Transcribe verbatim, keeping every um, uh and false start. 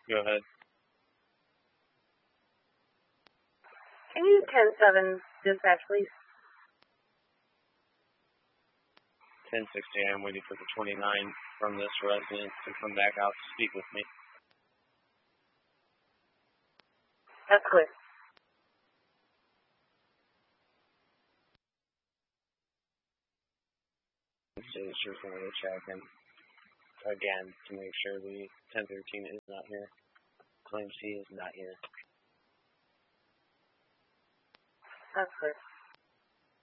Go ahead. Can you ten seven dispatch, please? ten sixty, I'm waiting for the twenty-nine from this resident to come back out to speak with me. That's clear. It's just going to check in again to make sure the ten thirteen is not here. Claim C is not here. That's clear.